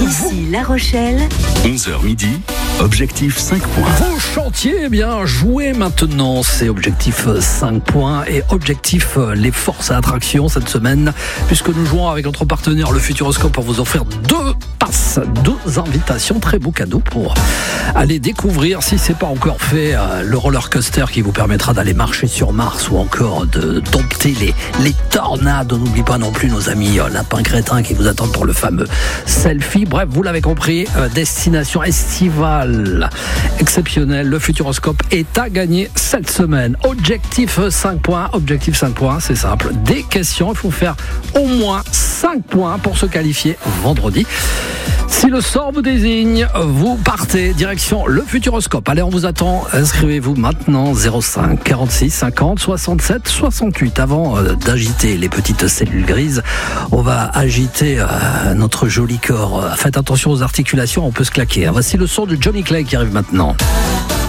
Ici La Rochelle. 11h midi, objectif 5 points. Vos chantiers, eh bien, jouez maintenant. C'est objectif 5 points et objectif les forces à attraction cette semaine, puisque nous jouons avec notre partenaire le Futuroscope pour vous offrir 2 passes, 2 invitations, très beau cadeau pour aller découvrir, si c'est pas encore fait, le roller coaster qui vous permettra d'aller marcher sur Mars ou encore de dompter les tornades. On n'oublie pas non plus nos amis lapins crétins qui vous attendent pour le fameux selfie. Bref, vous l'avez compris, destination estivale exceptionnelle. Le Futuroscope est à gagner cette semaine. Objectif 5 points. Objectif 5 points, c'est simple. Des questions, il faut faire au moins 5 points pour se qualifier vendredi. Si le sort vous désigne, vous partez direction le Futuroscope. Allez, on vous attend. Inscrivez-vous maintenant 05 46 50 67 68. Avant d'agiter les petites cellules grises, on va agiter notre joli corps. Faites attention aux articulations, on peut se claquer. Voici le son de Johnny Clegg qui arrive maintenant.